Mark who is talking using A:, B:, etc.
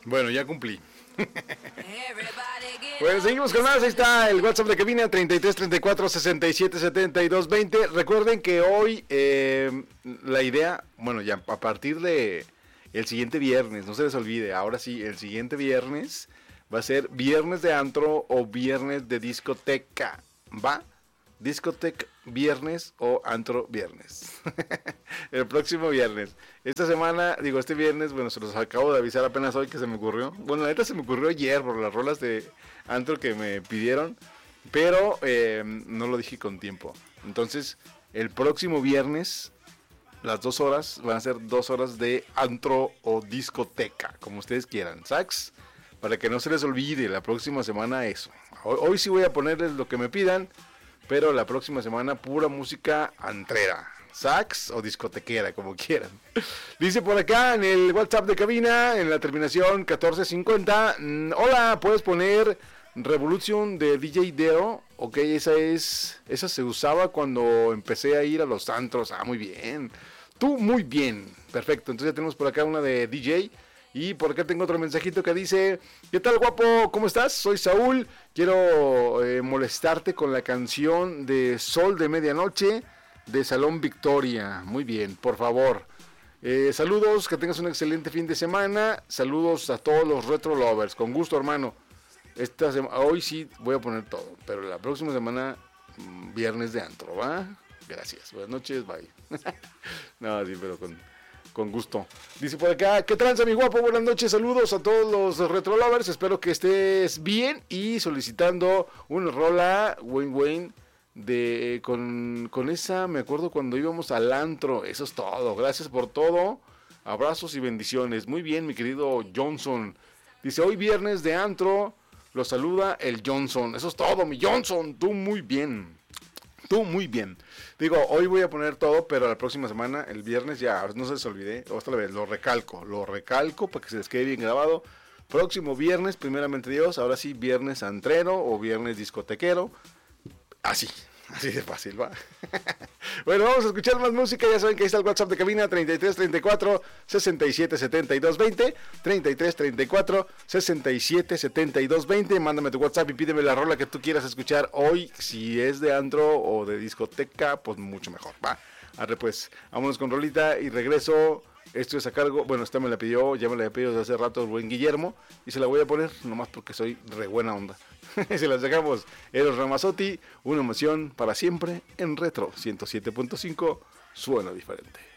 A: Bueno, ya cumplí. Bueno, seguimos con más. Ahí está el WhatsApp de cabina 33 34 67 72 20. Recuerden que hoy la idea, bueno, ya a partir de el siguiente viernes, no se les olvide, ahora sí, el siguiente viernes va a ser viernes de antro o viernes de discoteca, ¿va? Discoteca viernes o antro viernes. El próximo viernes. Esta semana, este viernes, bueno, se los acabo de avisar apenas hoy que se me ocurrió. Bueno, la neta se me ocurrió ayer por las rolas de antro que me pidieron, pero no lo dije con tiempo. Entonces, el próximo viernes, las 2 horas van a ser 2 horas de antro o discoteca, como ustedes quieran. ¿Sax? Para que no se les olvide la próxima semana eso. Hoy sí voy a ponerles lo que me pidan, pero la próxima semana pura música antrera, sax o discotequera, como quieran. Dice por acá en el WhatsApp de cabina, en la terminación 1450, hola, ¿puedes poner Revolution de DJ Deo? Ok, esa se usaba cuando empecé a ir a los antros. Ah, muy bien. Tú muy bien. Perfecto, entonces ya tenemos por acá una de DJ. Y por acá tengo otro mensajito que dice: ¿qué tal, guapo? ¿Cómo estás? Soy Saúl. Quiero molestarte con la canción de Sol de Medianoche de Salón Victoria. Muy bien, por favor. Saludos, que tengas un excelente fin de semana. Saludos a todos los retro lovers. Con gusto, hermano. Hoy sí voy a poner todo, pero la próxima semana, viernes de antro, ¿va? Gracias. Buenas noches, bye. No, sí, pero con gusto. Dice por acá: ¿qué tranza, mi guapo? Buenas noches, saludos a todos los retro lovers. Espero que estés bien y solicitando una rola Wayne con esa, me acuerdo cuando íbamos al antro. Eso es todo. Gracias por todo. Abrazos y bendiciones. Muy bien, mi querido Johnson. Dice: hoy viernes de antro, lo saluda el Johnson. Eso es todo, mi Johnson. Tú muy bien. Tú muy bien. Digo, hoy voy a poner todo, pero la próxima semana, el viernes, ya no se les olvide, otra vez, lo recalco para que se les quede bien grabado. Próximo viernes, primeramente Dios, ahora sí, viernes antrero o viernes discotequero. Así de fácil, va. Bueno, vamos a escuchar más música. Ya saben que ahí está el WhatsApp de cabina: 33 34 67 72 20. 33 34 67 72 20. Mándame tu WhatsApp y pídeme la rola que tú quieras escuchar hoy. Si es de antro o de discoteca, pues mucho mejor, va. Arre pues, vámonos con rolita y regreso. Esto es a cargo, bueno, esta me la pidió, ya me la había pedido desde hace rato el buen Guillermo, y se la voy a poner nomás porque soy re buena onda. Se las dejamos. Eros Ramazzotti, una emoción para siempre en Retro 107.5, suena diferente.